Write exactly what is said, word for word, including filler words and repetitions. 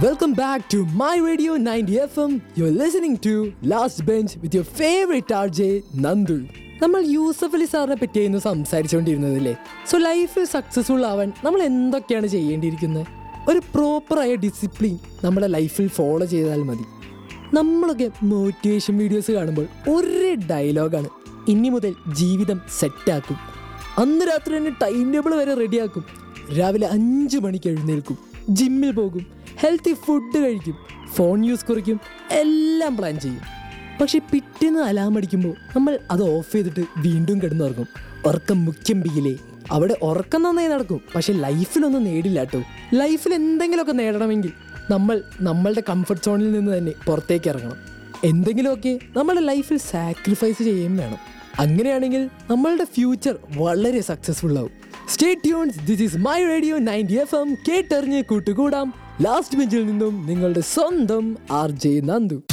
Welcome back to My Radio ninety F M. You're listening to Last Bench with your favorite R J, Nandu. നമ്മൾ യൂസഫ് അലി സാറിനെ പറ്റിയായിരുന്നു സംസാരിച്ചുകൊണ്ടിരുന്നതല്ലേ. So ലൈഫിൽ successful ആവാൻ നമ്മൾ എന്തൊക്കെയാണ് ചെയ്യേണ്ടിയിരിക്കുന്നത്? ഒരു പ്രോപ്പറായ ഡിസിപ്ലിൻ നമ്മുടെ ലൈഫിൽ ഫോളോ ചെയ്താൽ മതി. നമ്മളൊക്കെ മോട്ടിവേഷൻ വീഡിയോസ് കാണുമ്പോൾ ഒരേ ഡയലോഗാണ്, ഇനി മുതൽ ജീവിതം സെറ്റാക്കും, അന്ന് രാത്രി തന്നെ ടൈം ടേബിൾ വരെ റെഡിയാക്കും, രാവിലെ അഞ്ച് മണിക്ക് എഴുന്നേൽക്കും, ജിമ്മിൽ പോകും, ഹെൽത്തി ഫുഡ് കഴിക്കും, ഫോൺ യൂസ് കുറയ്ക്കും, എല്ലാം പ്ലാൻ ചെയ്യും. പക്ഷെ പിറ്റേന്ന് അലാം അടിക്കുമ്പോൾ നമ്മൾ അത് ഓഫ് ചെയ്തിട്ട് വീണ്ടും കിടന്നുറങ്ങും. ഉറക്കം മുഖ്യം ബിയിലേ. അവിടെ ഉറക്കം നന്നായി നടക്കും, പക്ഷെ ലൈഫിലൊന്നും നേടില്ല കേട്ടോ. ലൈഫിൽ എന്തെങ്കിലുമൊക്കെ നേടണമെങ്കിൽ നമ്മൾ നമ്മളുടെ കംഫർട്ട് സോണിൽ നിന്ന് തന്നെ പുറത്തേക്ക് ഇറങ്ങണം. എന്തെങ്കിലുമൊക്കെ നമ്മുടെ ലൈഫിൽ സാക്രിഫൈസ് ചെയ്യുകയും വേണം. അങ്ങനെയാണെങ്കിൽ നമ്മളുടെ ഫ്യൂച്ചർ വളരെ സക്സസ്ഫുൾ ആവും. Stay tunes, this is my radio ninety F M. കേട്ടറിഞ്ഞ് കൂട്ടുകൂടാം. ലാസ്റ്റ് ബെഞ്ചിൽ നിന്നും നിങ്ങളുടെ സ്വന്തം ആർ ജെ നന്ദു.